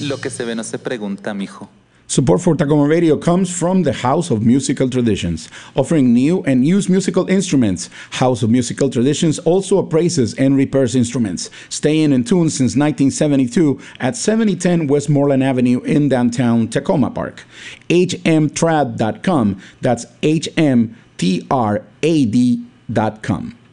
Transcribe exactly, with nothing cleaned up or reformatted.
Lo que se ve no se pregunta, mijo. Support for Tacoma Radio comes from the House of Musical Traditions, offering new and used musical instruments. House of Musical Traditions also appraises and repairs instruments. Staying in tune since nineteen seventy-two at seventy ten Westmoreland Avenue in downtown Tacoma Park. H M trad dot com, that's H M T R A D dot com.